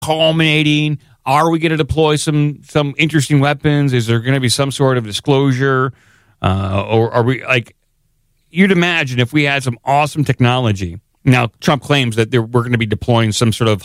culminating? Are we going to deploy some interesting weapons? Is there going to be some sort of disclosure? Or are we like, you'd imagine if we had some awesome technology. Now, Trump claims that we're going to be deploying some sort of